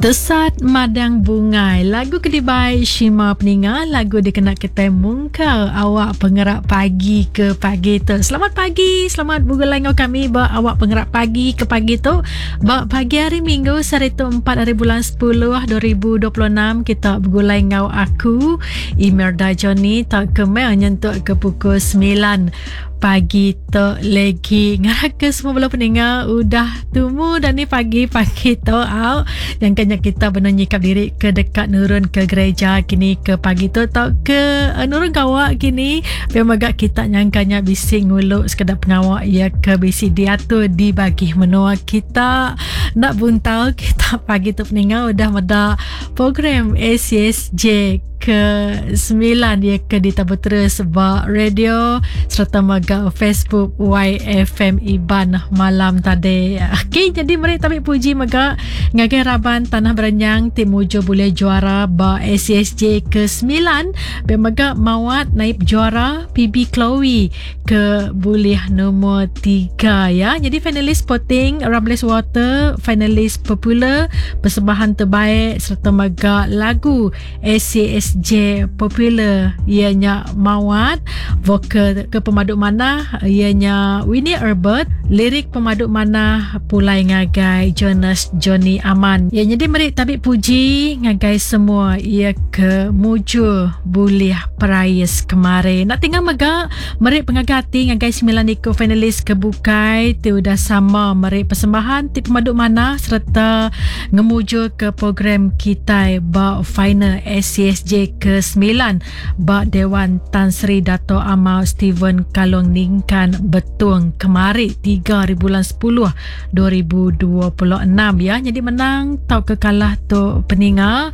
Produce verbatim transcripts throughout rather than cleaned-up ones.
Tesat Madang Bungai, lagu Kedibai Shima Peninga, lagu dikenal kita mungkal awak pengerak pagi ke pagi tu. Selamat pagi, selamat bergulai dengan kami ba awak pengerak pagi ke pagi tu. Ba pagi hari Minggu Saritu empat hari bulan sepuluh dua ribu dua puluh enam kita bergulai dengan aku Imelda Johnny tak kemel nyentuk ke pukul sembilan pagi tu lagi. Ngaraka semua belah pendengar udah temu dan ni pagi-pagi tu out yang kena kita benar nyikap diri ke dekat nurun ke gereja kini ke pagi tu tak ke uh, nurun kawak kini memang agak kita nyangkanya bising nguluk sekedar pengawak ya ke bisi dia tu dibagi menua kita nak buntau kita pagi tu pendengar udah meda program A C S J ke sembilan dia ke ditabur terus sebab radio serta maga Facebook Y F M Iban malam tadi. Okey, jadi mari tapi puji maga ngagai raban tanah berenyang tim Mujo boleh juara ba A C S J ke sembilan be maga mawat naib juara P B Chloe ke boleh nombor tiga ya. Jadi finalis voting Rambles Water, finalis popular persembahan terbaik serta maga lagu A C S J popular ianya mawat vokal ke pemaduk manah ianya Winnie Herbert, lirik pemaduk manah pulai ngagai Jonas Johnny Aman ya. Jadi mari tapi puji ngagai semua ia ke muju boleh prize kemarin nak tinggal mega mari pengagati ngagai sembilan iko finalis kebukai tu dah sama mari persembahan ti pemaduk manah serta ngemuju ke program kita ba final A C S J ke sembilan ba Dewan Tan Sri Dato' Amal Steven Kalong Ningkan Betung kemari tiga hari bulan sepuluh dua ribu dua puluh enam ya. Jadi menang tau kekalah tu peninga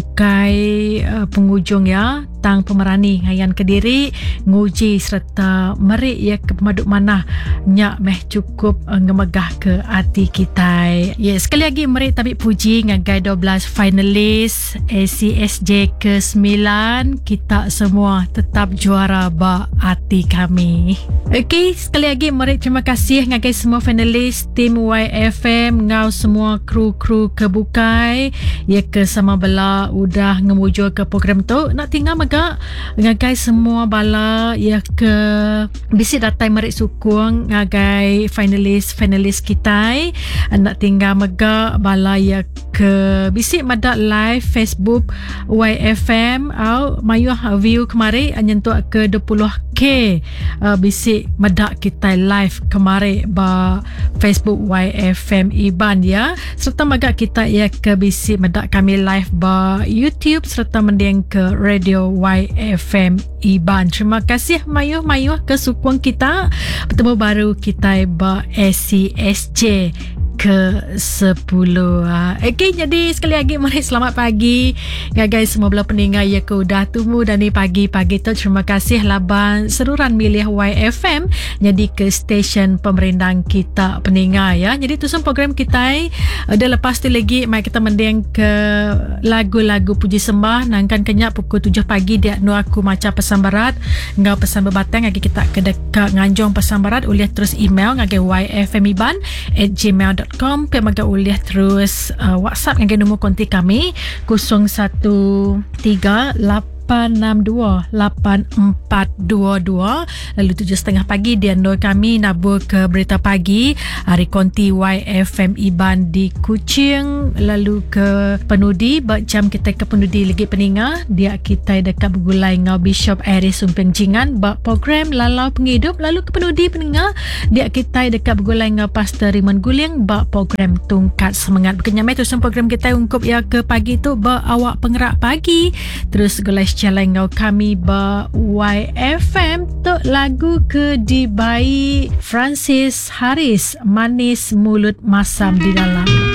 ukai uh, penghujung ya tang pemerani ngayan Kediri nguji serta meri ya ke pemaduk manah nyak meh cukup uh, ngemegah ke hati kita ya. Sekali lagi meri tapi puji ngagai dua belas finalis A C S J ke sembilan kita semua tetap juara ba hati kami. Okey, sekali lagi meri terima kasih ngagai semua finalis tim Y F M ngau semua kru-kru kebukai ya ke sama bala udah ngemujur ke program tu nak tinggal mega ngagai semua bala ya ke bisi datai meri sukung ngagai finalis-finalis kita nak tinggal mega bala ya ke bisi madak live Facebook Y F M au mayuh view kemari nyentuh ke dua puluh K uh, bisi madak kita live kemari ba Facebook Y F M Iban ya serta maga kita ya ke bisi madak kami live ba YouTube serta mendeng ke radio Y F M Iban. Terima kasih mayuh-mayuh ke sukung kita bertemu baru kita ba A C S J ke sepuluh. Okey, jadi sekali lagi mari selamat pagi guys semua belah pendengar ya ke udah temu dan ni pagi-pagi tu terima kasih laban seruran milih Y F M jadi ke stesen pemerintah kita pendengar ya. Jadi tu semua program kita ada lepas tu lagi mai kita mendeng ke lagu-lagu puji sembah nangkan kenyak pukul tujuh pagi dia nu aku macam pesan barat ngau pesan berbatang lagi kita ke dekat nganjong pesan barat uliah terus email ngage yfmiban at gmail dot com pergi maga uliah terus uh, WhatsApp ngage nombor kontak kami kosong satu tiga lapan enam dua lapan empat dua dua lalu tujuh tiga puluh pagi dia andoi kami nabur ke berita pagi hari konti Y F M Iban di Kuching lalu ke Penudi jam kita ke Penudi lagi peninga dia kita dekat bergulai ngau Bishop Aris Sumpeng Jingan bak program Lalau Penghidup lalu ke Penudi peninga dia kita dekat bergulai ngau Pastor Raymond Guling bak program Tungkat Semangat berkenyamai tu program kita ungkup ya ke pagi tu bak awak pengerak pagi terus gulai jalan ngau kami ba Y F M tu lagu Kedibai Francis Haris Manis Mulut Masam di Dalam.